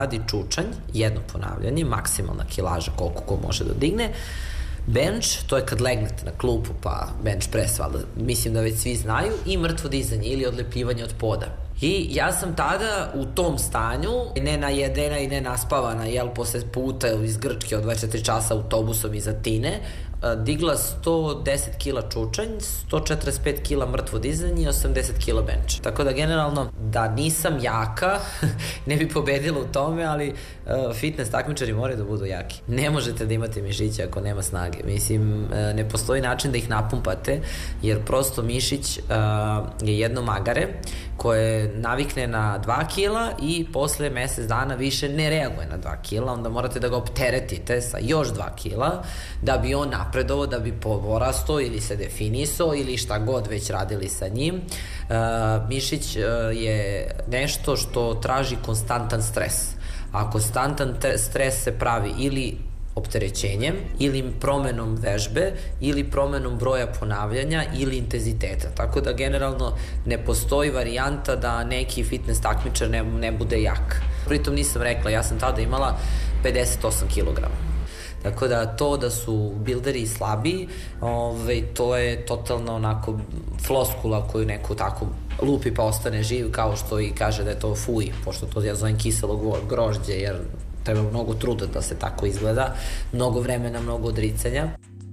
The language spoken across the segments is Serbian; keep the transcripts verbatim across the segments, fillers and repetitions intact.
Radi čučanj, jedno ponavljanje, maksimalna kilaža koliko ko može da digne. Bench, to je kad legnete na klupu pa bench press, valjda, mislim da već svi znaju, i mrtvo dizanje ili odlepljivanje od poda. I ja sam tada u tom stanju, ne najedena i ne naspavana, jel, posle puta iz Grčke od dvadeset četiri časa autobusom iz Atine, digla sto deset kila čučanj, sto četrdeset pet kila mrtvo dizanje i osamdeset kila bench. Tako da generalno da nisam jaka, ne bi pobedila u tome, ali fitness takmičari moraju da budu jaki. Ne možete da imate mišiće ako nema snage. Mislim, ne postoji način da ih napumpate, jer prosto mišić je jedno magare koje navikne na dva kila i posle mesec dana više ne reaguje na dva kila, onda morate da ga opteretite sa još dva kila da bi on napredovo, da bi porasto ili se definisao ili šta god već radili sa njim. Uh, mišić uh, je nešto što traži konstantan stres. A konstantan stres se pravi ili opterećenjem, ili promenom vežbe, ili promenom broja ponavljanja, ili intenziteta. Tako da generalno ne postoji varijanta da neki fitness takmičar ne, ne bude jak. Pritom nisam rekla, ja sam tada imala pedeset osam kilograma. Tako da to da su bilderi slabiji, ovaj, to je totalno onako floskula koju neko tako lupi pa ostane živ, kao što i kaže da je to fuj, pošto to ja zovem kiselo grožđe, jer treba mnogo truda da se tako izgleda, mnogo vremena, mnogo odricanja.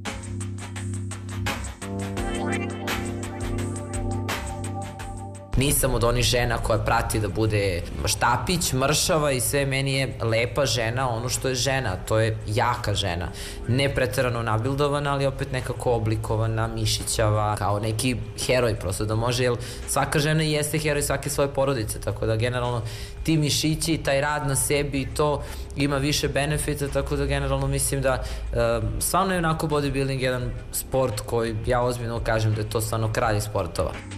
Nisam od onih žena koja prati da bude štapić, mršava i sve, meni je lepa žena, ono što je žena, to je jaka žena. Ne preterano nabildovana, ali opet nekako oblikovana, mišićava, kao neki heroj prosto da može, jer svaka žena jeste heroj svake svoje porodice, tako da generalno ti mišići i taj rad na sebi i to ima više benefita, tako da generalno mislim da uh, stvarno je onako bodybuilding jedan sport koji ja ozbiljno kažem da je to stvarno kralj sportova.